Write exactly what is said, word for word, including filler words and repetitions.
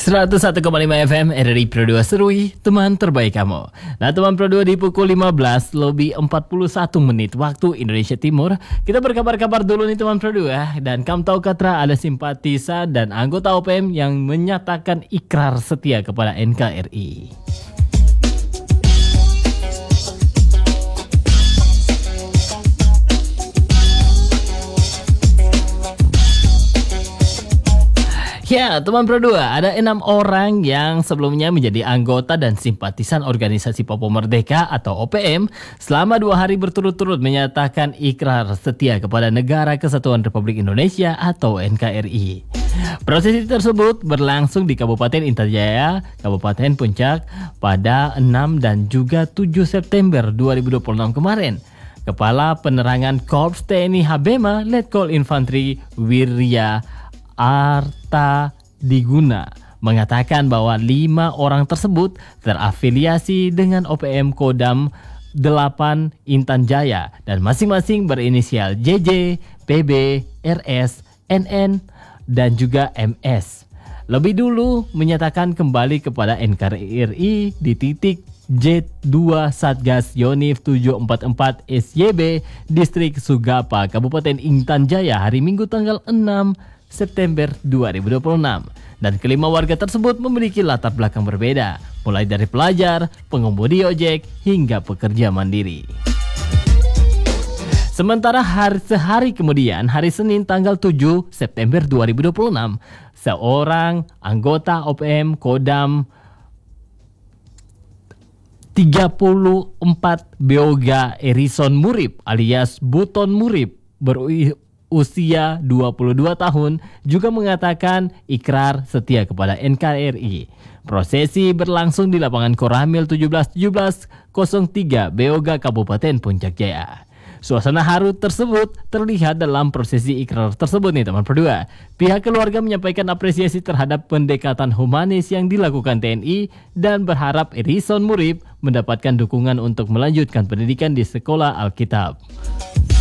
seratus satu koma lima F M R R I Pro dua Serui, teman terbaik kamu. Nah teman Pro dua, di pukul lima belas lebih empat puluh satu menit waktu Indonesia Timur, kita berkabar-kabar dulu nih teman Pro dua. Dan kamu tahu Katra, ada simpatisan dan anggota O P M yang menyatakan ikrar setia kepada N K R I. Ya, teman Pro dua, ada enam orang yang sebelumnya menjadi anggota dan simpatisan organisasi Papua Merdeka atau O P M selama dua hari berturut-turut menyatakan ikrar setia kepada Negara Kesatuan Republik Indonesia atau N K R I. Prosesi tersebut berlangsung di Kabupaten Intan Jaya, Kabupaten Puncak pada enam dan juga tujuh September dua ribu dua puluh enam kemarin. Kepala Penerangan Korps T N I Habema, Letkol Infantri Wirya Arta Diguna mengatakan bahwa lima orang tersebut terafiliasi dengan O P M Kodam delapan Intan Jaya dan masing-masing berinisial J J, P B, R S, N N, dan juga M S. Lebih dulu menyatakan kembali kepada N K R I di titik J dua Satgas Yonif tujuh empat empat S Y B Distrik Sugapa, Kabupaten Intan Jaya hari Minggu tanggal enam September dua ribu dua puluh enam. Dan kelima warga tersebut memiliki latar belakang berbeda, mulai dari pelajar, pengemudi ojek, hingga pekerja mandiri. Sementara hari, sehari kemudian, hari Senin tanggal tujuh September dua ribu dua puluh enam, seorang anggota O P M Kodam tiga puluh empat Beoga Erison Murib alias Buton Murib berusia usia dua puluh dua tahun juga mengatakan ikrar setia kepada N K R I. Prosesi berlangsung di lapangan Koramil tujuh belas tujuh belas nol tiga Beoga, Kabupaten Puncak Jaya. Suasana haru tersebut terlihat dalam prosesi ikrar tersebut nih teman Pro dua. Pihak keluarga menyampaikan apresiasi terhadap pendekatan humanis yang dilakukan T N I dan berharap Erison Murib mendapatkan dukungan untuk melanjutkan pendidikan di sekolah Alkitab.